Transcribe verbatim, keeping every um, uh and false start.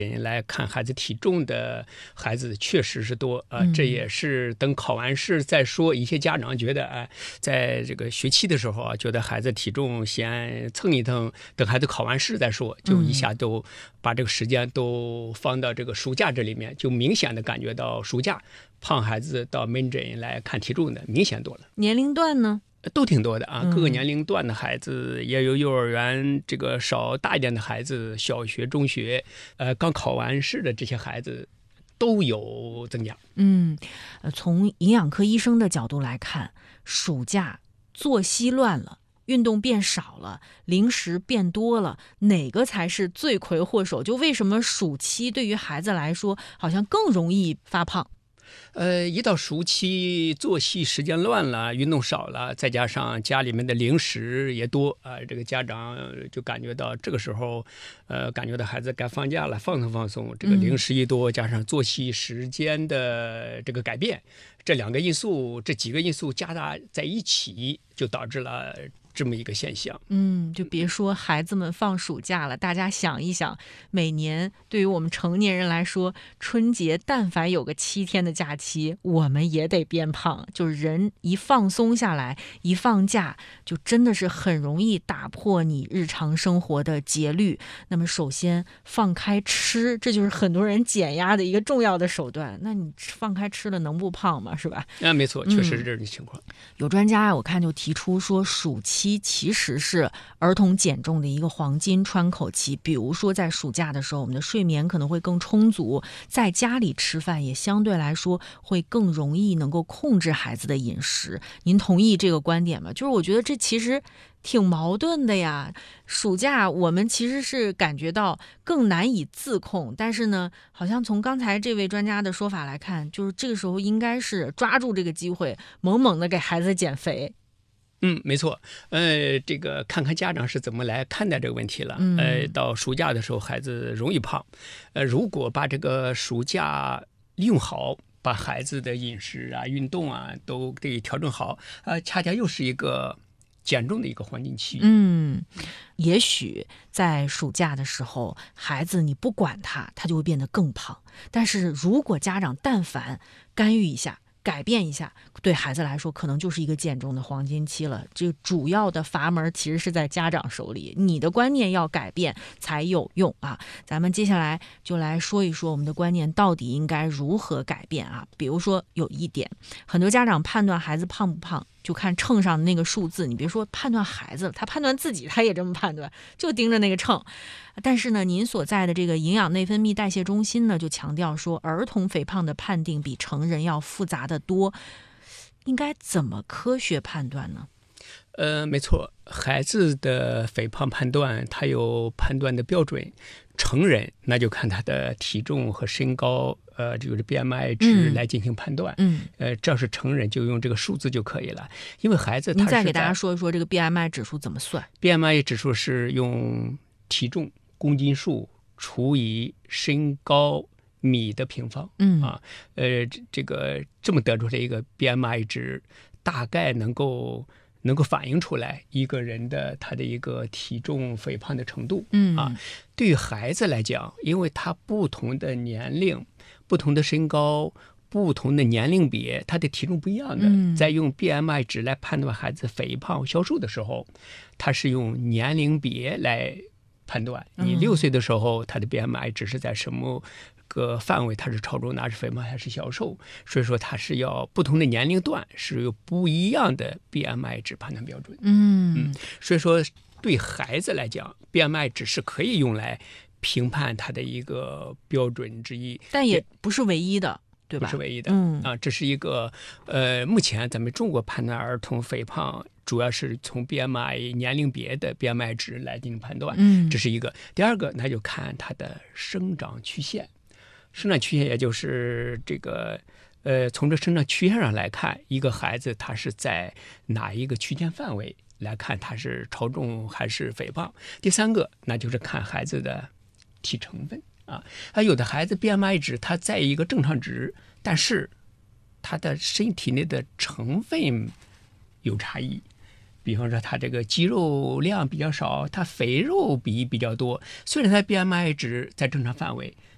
来看孩子体重的孩子确实是多啊、呃，这也是等考完试再说。一些家长觉得，哎、呃，在这个学期的时候啊，觉得孩子体重先蹭一蹭，等孩子考完试再说，就一下都把这个时间都放到这个暑假这里面，就明显的感觉到暑假胖孩子到门诊来看体重的明显多了。 年龄段呢？ 都挺多的啊，各个年龄段的孩子也有，幼儿园这个稍大一点的孩子，小学、中学，呃，刚考完试的这些孩子都有增加。 嗯，呃，从营养科医生的角度来看，暑假作息乱了，运动变少了，零食变多了，哪个才是罪魁祸首？就为什么暑期对于孩子来说，好像更容易发胖？ 呃，一到暑期，作息时间乱了，运动少了，再加上家里面的零食也多啊、呃，这个家长就感觉到这个时候，呃，感觉到孩子该放假了，放松放松。这个零食一多，加上作息时间的这个改变，这两个因素，这几个因素加大在一起，就导致了这么一个现象。 嗯，就别说孩子们放暑假了，大家想一想，每年对于我们成年人来说，春节但凡有个七天的假期，我们也得变胖。就是人一放松下来，一放假，就真的是很容易打破你日常生活的节律。那么首先放开吃，这就是很多人减压的一个重要的手段。那你放开吃了能不胖吗？是吧？ 啊，没错，确实是这种情况。 嗯、有专家我看就提出说，暑期其实是儿童减重的一个黄金窗口期。比如说在暑假的时候，我们的睡眠可能会更充足，在家里吃饭也相对来说会更容易能够控制孩子的饮食。您同意这个观点吗？就是我觉得这其实挺矛盾的呀。暑假我们其实是感觉到更难以自控，但是呢，好像从刚才这位专家的说法来看，就是这个时候应该是抓住这个机会，猛猛的给孩子减肥。 嗯，没错，呃，这个看看家长是怎么来看待这个问题了。 嗯、 呃，到暑假的时候，孩子容易胖，呃，如果把这个暑假利用好，把孩子的饮食啊、运动啊都给调整好，啊、呃，恰恰又是一个减重的一个黄金期。 嗯，也许在暑假的时候，孩子你不管他，他就会变得更胖。但是如果家长但凡干预一下，改变一下，对孩子来说可能就是一个减重的黄金期了。这个主要的阀门其实是在家长手里，你的观念要改变才有用啊。咱们接下来就来说一说我们的观念到底应该如何改变啊。比如说有一点，很多家长判断孩子胖不胖就看秤上的那个数字，你别说判断孩子了，他判断自己他也这么判断，就盯着那个秤。但是呢，您所在的这个营养内分泌代谢中心呢，就强调说，儿童肥胖的判定比成人要复杂的多。应该怎么科学判断呢？ 呃，没错，孩子的肥胖判断，它有判断的标准。成人那就看他的体重和身高，呃，就是 B M I 值来进行判断。 嗯， 呃，这要是成人就用这个数字就可以了，因为孩子他是。 您再给大家说一说这个 B M I 指数怎么算 ？B M I 指数是用体重公斤数除以身高米的平方。 嗯啊，呃，这个这么得出来一个 B M I 值，大概能够。能够反映出来一个人的他的一个体重肥胖的程度。 嗯啊，对于孩子来讲，因为他不同的年龄、不同的身高、不同的年龄别，他的体重不一样的。 嗯、 在用 B M I 值来判断孩子肥胖消瘦的时候，他是用年龄别来判断。你六岁的时候，他的 B M I 值是在什么个范围，它是超重，哪是肥胖还是消瘦？所以说它是要不同的年龄段是有不一样的 B M I 值判断标准。 嗯嗯，所以说对孩子来讲 ，B M I 值是可以用来评判他的一个标准之一， 但也不是唯一的。对吧？ 不是唯一的。 嗯啊，这是一个呃，目前咱们中国判断儿童肥胖，主要是从 B M I 年龄别的 B M I 值来进行判断。 嗯， 这是一个。第二个，那就看他的生长曲线。生长曲线也就是这个呃，从这生长曲线上来看，一个孩子他是在哪一个区间范围来看他是超重还是肥胖。第三个，那就是看孩子的体成分。啊，有的孩子 B M I 值它在一个正常值，但是他的身体内的成分有差异。比方说他这个肌肉量比较少，他肥肉比比较多。虽然他 B M I 值在正常范围，